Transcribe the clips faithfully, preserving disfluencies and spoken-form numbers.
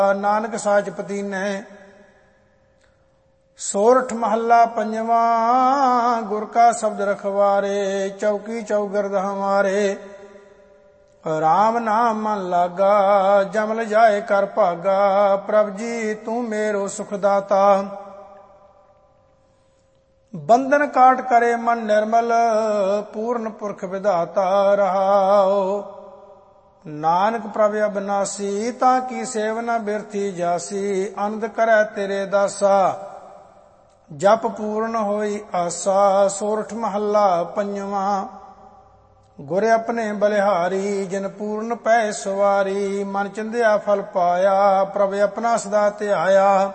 ਨਾਨਕ ਸਾਚ ਪਤੀਨੈ। ਸੋਰਠ ਮਹੱਲਾ ਪੰਜਵਾਂ। ਗੁਰ ਕਾ ਸ਼ਬਦ ਰਖਵਾਰੇ, ਚੌਕੀ ਚੌਗਿਰਦ ਹਮਾਰੇ। ਰਾਮ ਨਾਮ ਮਨ ਲਾਗਾ, ਜਮਲ ਜਾਏ ਕਰ ਭਾਗਾ। ਪ੍ਰਭ ਜੀ ਤੂੰ ਮੇਰੋ ਸੁਖ ਦਾਤਾ। ਬੰਧਨ ਕਾਟ ਕਰੇ ਮਨ ਨਿਰਮਲ, ਪੂਰਨ ਪੁਰਖ ਵਿਧਾਤਾ ਰਹਾਓ। ਨਾਨਕ ਪ੍ਰਭ ਅਬਨਾਸੀ, ਤਾਂ ਕੀ ਸੇਵ ਨ ਬਿਰਥੀ ਜਾਸੀ। ਅਨੰਦ ਕਰੈ ਤੇਰੇ ਦਾਸਾ, ਜਪ ਪੂਰਨ ਹੋਈ ਆਸਾ। ਸੋਰਠ ਮਹੱਲਾ ਪੰਜਵਾਂ। ਗੁਰ ਆਪਣੇ ਬਲਿਹਾਰੀ, ਜਿਨ ਪੂਰਨ ਪੈ ਸਵਾਰੀ। ਮਨ ਚਿੰਦਿਆ ਫਲ ਪਾਇਆ, ਪ੍ਰਭ ਆਪਣਾ ਸਦਾ ਧਿਆਇਆ।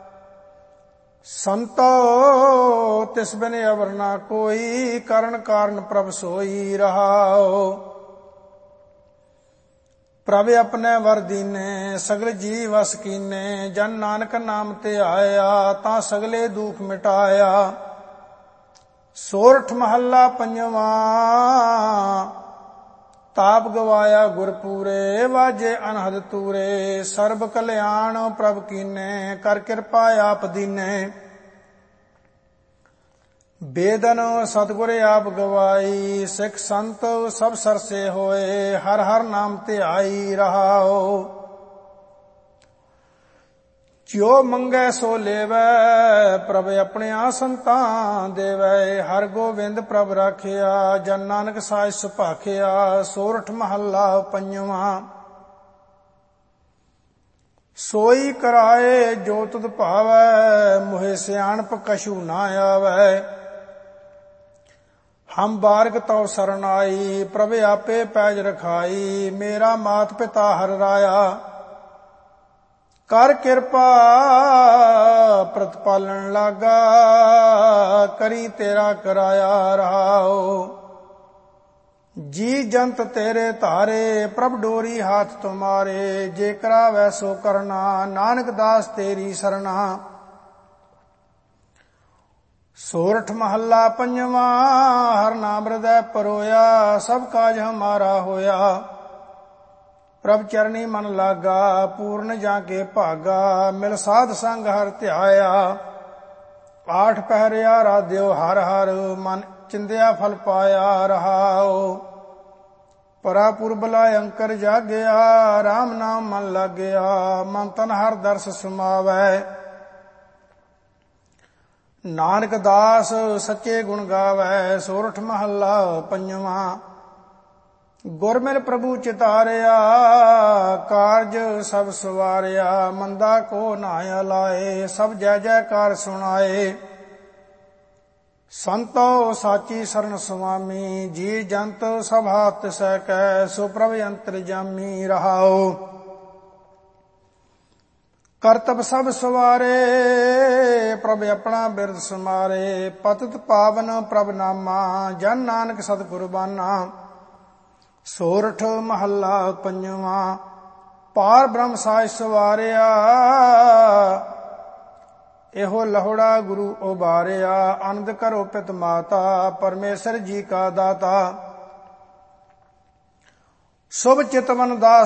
ਸੰਤੋ ਤਿਸ ਬਿਨ ਅਵਰ ਨਾ ਕੋਈ, ਕਰਨ ਕਾਰਨ ਪ੍ਰਭ ਸੋਈ ਰਹਾਓ। ਪ੍ਰਭ ਆਪਣੇ ਵਰ ਦੀਨੇ, ਸਗਲ ਜੀ ਵਸ ਕੀਨੇ। ਜਨ ਨਾਨਕ ਨਾਮ ਤੇ ਆਇਆ, ਤਾਂ ਸਗਲੇ ਦੁਖ ਮਿਟਾਇਆ। ਸੋਰਠ ਮਹੱਲਾ ਪੰਜਵਾਂ। ਤਾਪ ਗਵਾਇਆ ਗੁਰ ਪੂਰੇ, ਵਾਜੇ ਅਨਹਦ ਤੂਰੇ। ਸਰਬ ਕਲਿਆਣ ਪ੍ਰਭ ਕੀਨੇ, ਕਰ ਕਿਰਪਾ ਆਪ ਦੀਨੇ। ਬੇਦਨ ਸਤਿਗੁਰ ਆਪ ਗਵਾਈ, ਸਿੱਖ ਸੰਤ ਸਭ ਸਰਸੇ ਹੋਏ। ਹਰ ਹਰ ਨਾਮ ਧਿਆਈ ਰਹਾਓ। ਜਿਉ ਮੰਗੈ ਸੋ ਲੇਵੈ, ਪ੍ਰਭ ਆਪਣਿਆ ਸੰਤਾਂ ਦੇਵੈ। ਹਰ ਗੋਬਿੰਦ ਪ੍ਰਭ ਰਾਖਿਆ, ਜਨ ਨਾਨਕ ਸਾਜ ਸੁਭਾਖਿਆ। ਸੋਰਠ ਮਹੱਲਾ ਪੰਜਵਾਂ। ਸੋਈ ਕਰਾਏ ਜੋ ਤੁਧ ਭਾਵੈ, ਮੋਹਿ ਸਿਆਣਪ ਕਛੂ ਨਾ ਆਵੈ। ਹਮ ਬਾਰਕ ਤਉ ਸਰਣ ਆਈ, ਪ੍ਰਭ ਆਪੇ ਪੈਜ ਰਖਾਈ। ਮੇਰਾ ਮਾਤ ਪਿਤਾ ਹਰ ਰਾਇਆ, ਕਰ ਕਿਰਪਾ ਪ੍ਰਤਪਾਲਣ ਲਾਗਾ। ਕਰੀ ਤੇਰਾ ਕਰਾਇਆ ਰਹਾਓ। ਜੀ ਜੰਤ ਤੇਰੇ ਧਾਰੇ, ਪ੍ਰਭ ਡੋਰੀ ਹਾਥ ਤੁਮਾਰੇ। ਜੇ ਕਰਾਵੈ ਸੋ ਕਰਨਾ, ਨਾਨਕ ਦਾਸ ਤੇਰੀ ਸਰਣਾ। ਸੋਰਠ ਮਹੱਲਾ ਪੰਜਵਾਂ। ਹਰ ਨਾਮ ਹਿਰਦੈ ਪਰੋਇਆ, ਸਭ ਕਾਜ ਹਮਾਰਾ ਹੋਇਆ। ਪ੍ਰਭ ਚਰਣੀ ਮਨ ਲਾਗਾ, ਪੂਰਨ ਜਾ ਕੇ ਭਾਗਾ। ਮਿਲ ਸਾਧ ਸੰਗ ਹਰ ਧਿਆਇਆ, ਆਠ ਪਹਿਰਿਆ ਰਾਧਿਓ ਹਰ ਹਰ। ਮਨ ਚਿੰਦਿਆ ਫਲ ਪਾਇਆ ਰਹਾਓ। ਪਰਾਪੁਰ ਬੁਲਾਇ ਅੰਕਰ ਜਾਗਿਆ, ਰਾਮ ਨਾਮ ਮਨ ਲਾਗਿਆ। ਮਨ ਤਨ ਹਰ ਦਰਸ ਸਮਾਵੈ, ਨਾਨਕ ਦਾਸ ਸੱਚੇ ਗੁਣ ਗਾਵੈ। ਸੋਰਠ ਮਹੱਲਾ ਪੰਜਵਾਂ। ਗੁਰ ਮਿਲ ਪ੍ਰਭੂ ਚਿਤਾਰਿਆ, ਕਾਰਜ ਸਭ ਸਵਾਰਿਆ। ਮੰਦਾ ਕੋ ਨਾ ਲਾਏ, ਸਭ ਜੈ ਜੈਕਾਰ ਸੁਣਾਏ। ਸੰਤੋ ਸਾਚੀ ਸਰਨ ਸੁਆਮੀ, ਜੀ ਜੰਤ ਸਭ ਹਾਥ ਤਿਸੈ ਕੈ। ਸੋ ਪ੍ਰਭ ਅੰਤਰਜਾਮੀ ਰਹਾਓ। ਕਰਤਬ ਸਭ ਸਵਾਰੇ, ਪ੍ਰਭ ਆਪਣਾ ਬਿਰਦ ਸਮਾਰੇ। ਪਤਿਤ ਪਾਵਨ ਪ੍ਰਭ ਨਾਮਾ, ਜਨ ਨਾਨਕ ਸਤ ਕੁਰਬਾਨਾ। ਸੋਰਠ ਮਹੱਲਾ ਪੰਜਵਾਂ। ਪਾਰ ਬ੍ਰਹਮ ਸਾਜ ਸਵਾਰਿਆ, ਇਹੋ ਲਹੁੜਾ ਗੁਰੂ ਉਬਾਰਿਆ। ਆਨੰਦ ਕਰੋ ਪਿਤ ਮਾਤਾ, ਪਰਮੇਸ਼ਰ ਜੀ ਕਾ ਦਾਤਾ। ਸੁਭ ਚਿਤਵਨ ਦਾਸ